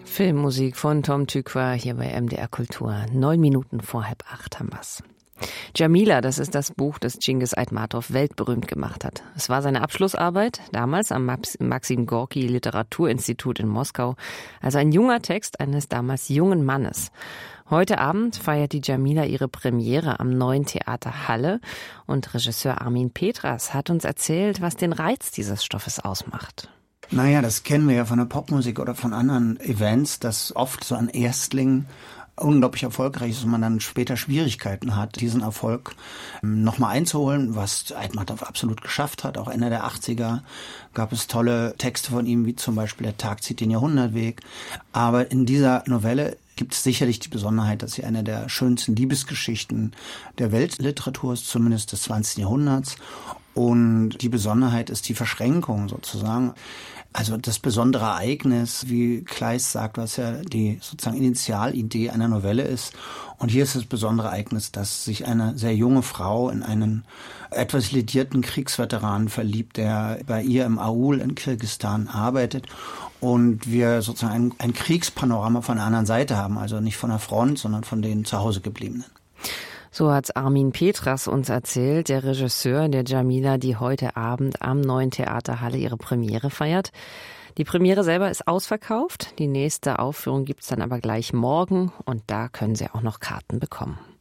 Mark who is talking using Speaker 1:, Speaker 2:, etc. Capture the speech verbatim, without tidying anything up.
Speaker 1: Filmmusik von Tom Tykwer hier bei M D R Kultur. Neun Minuten vor halb acht haben wir's. Djamila, das ist das Buch, das Cengiz Aitmatov weltberühmt gemacht hat. Es war seine Abschlussarbeit, damals am Maxim Gorki Literaturinstitut in Moskau. Also ein junger Text eines damals jungen Mannes. Heute Abend feiert die Djamila ihre Premiere am Neuen Theater Halle. Und Regisseur Armin Petras hat uns erzählt, was den Reiz dieses Stoffes ausmacht.
Speaker 2: Naja, das kennen wir ja von der Popmusik oder von anderen Events, dass oft so ein Erstling unglaublich erfolgreich ist und man dann später Schwierigkeiten hat, diesen Erfolg nochmal einzuholen, was Aitmatov absolut geschafft hat. Auch Ende der achtziger gab es tolle Texte von ihm, wie zum Beispiel Der Tag zieht den Jahrhundertweg. Aber in dieser Novelle gibt es sicherlich die Besonderheit, dass sie eine der schönsten Liebesgeschichten der Weltliteratur ist, zumindest des zwanzigsten Jahrhunderts. Und die Besonderheit ist die Verschränkung sozusagen. Also das besondere Ereignis, wie Kleist sagt, was ja die sozusagen Initialidee einer Novelle ist. Und hier ist das besondere Ereignis, dass sich eine sehr junge Frau in einen etwas ledierten Kriegsveteranen verliebt, der bei ihr im Aul in Kirgisistan arbeitet. Und wir sozusagen ein, ein Kriegspanorama von der anderen Seite haben, also nicht von der Front, sondern von den zu Hause gebliebenen.
Speaker 1: So hat's Armin Petras uns erzählt, der Regisseur der Djamila, die heute Abend am Neuen Theater Halle ihre Premiere feiert. Die Premiere selber ist ausverkauft. Die nächste Aufführung gibt's dann aber gleich morgen und da können Sie auch noch Karten bekommen.